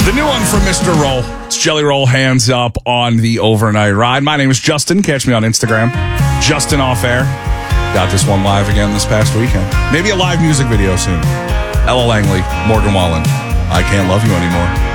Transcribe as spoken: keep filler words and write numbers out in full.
The new one from Mister Roll. It's Jelly Roll Hands Up on the overnight ride. My name is Justin. Catch me on Instagram. Justin Off Air. Got this one live again this past weekend. Maybe a live music video soon. Ella Langley, Morgan Wallen. I Can't Love You Anymore.